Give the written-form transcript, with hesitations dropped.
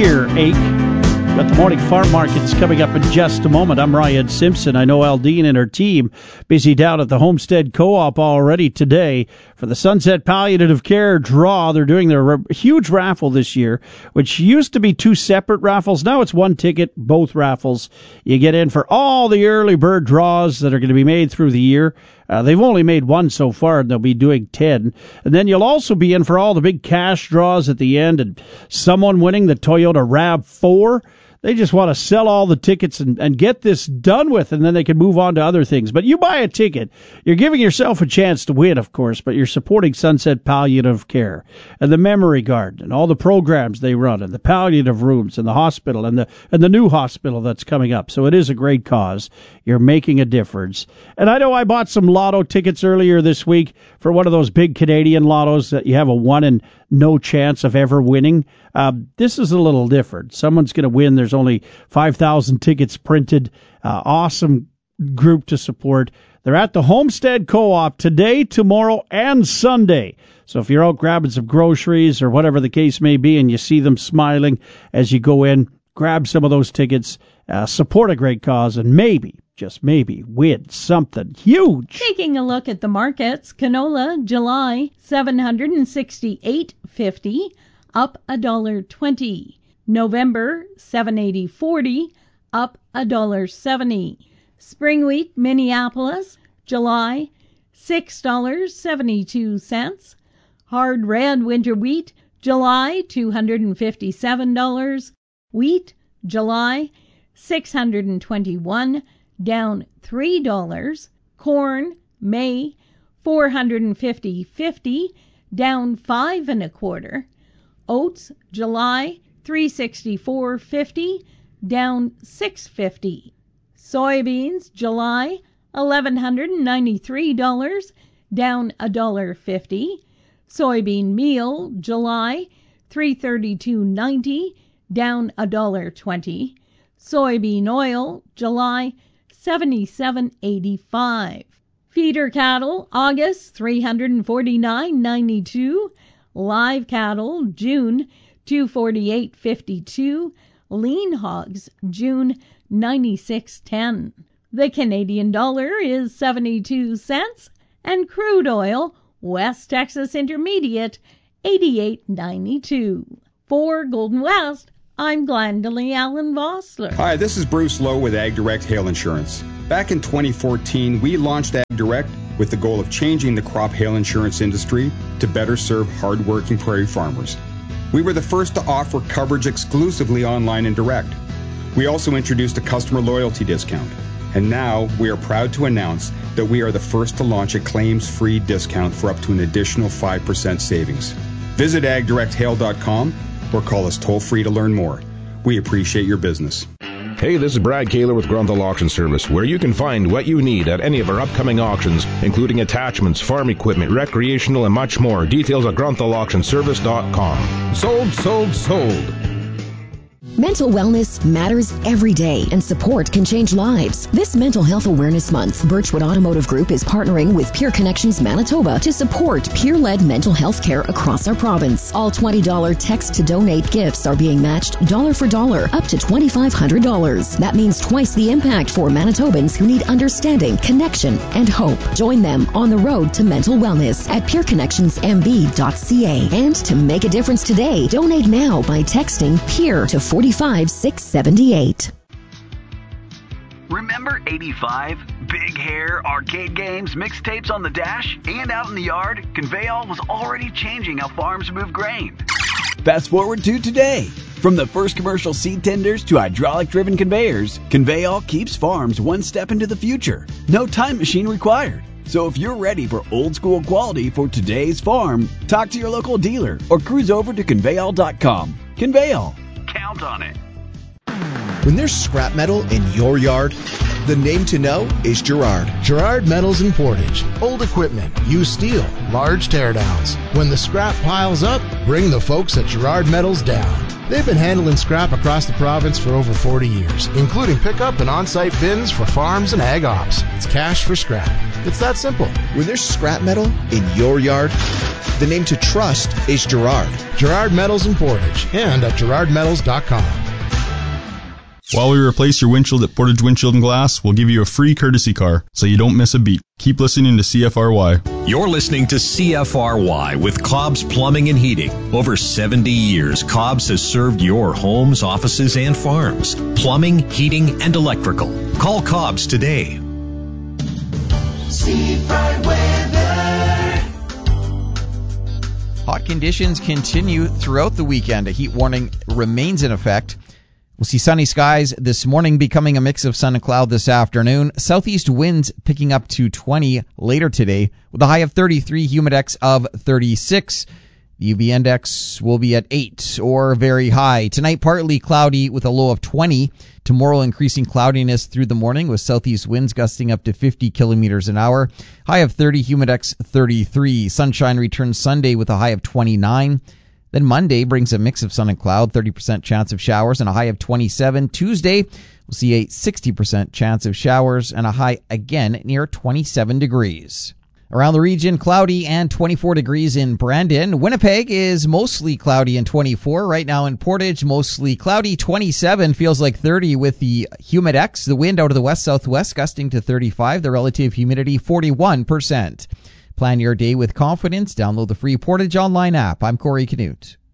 earache. Got the morning farm markets coming up in just a moment. I'm Ryan Simpson. I know Aldine and her team busy down at the Homestead Co-op already today for the Sunset Palliative Care Draw. They're doing their huge raffle this year, which used to be two separate raffles. Now it's one ticket, both raffles. You get in for all the early bird draws that are going to be made through the year. They've only made one so far, and they'll be doing 10. And then you'll also be in for all the big cash draws at the end, and someone winning the Toyota RAV4. They just want to sell all the tickets and get this done with, and then they can move on to other things. But you buy a ticket, you're giving yourself a chance to win, of course, but you're supporting Sunset Palliative Care and the Memory Garden and all the programs they run and the palliative rooms and the hospital and the new hospital that's coming up. So it is a great cause. You're making a difference. And I know I bought some lotto tickets earlier this week for one of those big Canadian lottos that you have a 1 in no chance of ever winning. This is a little different. Someone's going to win. There's only 5,000 tickets printed. Awesome group to support. They're at the Homestead Co-op today, tomorrow, and Sunday. So if you're out grabbing some groceries or whatever the case may be and you see them smiling as you go in, grab some of those tickets, support a great cause, and maybe, just maybe, win something huge. Taking a look at the markets, canola, July, $768.50, up $1.20. November, $780.40, up $1.70. Spring wheat, Minneapolis, July, $6.72. Hard red winter wheat, July, $257. Wheat, July, $621, down $3. Corn, May, $450.50, down 5 1/4. Oats, July, $364.50, down $6.50. Soybeans, July, $1,193, down $1.50. Soybean meal, July, $332.90, down $1.20. Soybean oil, July, $77.85. Feeder cattle, August, $349.92. Live cattle, June, $248.52. Lean hogs, June, $96.10. The Canadian dollar is 72 cents, and crude oil, West Texas Intermediate, 88.92. For Golden West, I'm Glendalee Allen Vossler. Hi, this is Bruce Lowe with AgDirect Hail Insurance. Back in 2014, we launched AgDirect with the goal of changing the crop hail insurance industry to better serve hardworking prairie farmers. We were the first to offer coverage exclusively online and direct. We also introduced a customer loyalty discount. And now we are proud to announce that we are the first to launch a claims-free discount for up to an additional 5% savings. Visit agdirecthail.com or call us toll-free to learn more. We appreciate your business. Hey, this is Brad Kaler with Grunthal Auction Service, where you can find what you need at any of our upcoming auctions, including attachments, farm equipment, recreational, and much more. Details at grunthal.auctionservice.com. Sold, sold, sold. Mental wellness matters every day, and support can change lives. This Mental Health Awareness Month, Birchwood Automotive Group is partnering with Peer Connections Manitoba to support peer-led mental health care across our province. All $20 text-to-donate gifts are being matched dollar for dollar, up to $2,500. That means twice the impact for Manitobans who need understanding, connection, and hope. Join them on the road to mental wellness at peerconnectionsmb.ca. And to make a difference today, donate now by texting PEER to 45678. Remember 85? Big hair, arcade games, mixtapes on the dash, and out in the yard? Conveyall was already changing how farms move grain. Fast forward to today. From the first commercial seed tenders to hydraulic-driven conveyors, Conveyall keeps farms one step into the future. No time machine required. So if you're ready for old-school quality for today's farm, talk to your local dealer or cruise over to Conveyall.com. Conveyall. Count on it. When there's scrap metal in your yard, the name to know is Girard. Girard Metals in Portage. Old equipment, used steel, large teardowns. When the scrap piles up, bring the folks at Girard Metals down. They've been handling scrap across the province for over 40 years, including pickup and on-site bins for farms and ag ops. It's cash for scrap. It's that simple. When there's scrap metal in your yard, the name to trust is Girard. Girard Metals in Portage and at GirardMetals.com. While we replace your windshield at Portage Windshield and Glass, we'll give you a free courtesy car so you don't miss a beat. Keep listening to CFRY. You're listening to CFRY with Cobb's Plumbing and Heating. Over 70 years, Cobb's has served your homes, offices, and farms. Plumbing, heating, and electrical. Call Cobb's today. Seafront weather. Hot conditions continue throughout the weekend. A heat warning remains in effect. We'll see sunny skies this morning, becoming a mix of sun and cloud this afternoon. Southeast winds picking up to 20 later today, with a high of 33, humidex of 36. The UV index will be at 8 or very high. Tonight, partly cloudy with a low of 20. Tomorrow, increasing cloudiness through the morning with southeast winds gusting up to 50 kilometers an hour. High of 30, humidex 33. Sunshine returns Sunday with a high of 29. Then Monday brings a mix of sun and cloud, 30% chance of showers and a high of 27. Tuesday, we'll see a 60% chance of showers and a high again near 27 degrees. Around the region, cloudy and 24 degrees in Brandon. Winnipeg is mostly cloudy and 24. Right now in Portage, mostly cloudy, 27. Feels like 30 with the humidex. The wind out of the west-southwest gusting to 35. The relative humidity, 41%. Plan your day with confidence. Download the free Portage Online app. I'm Corey Canute.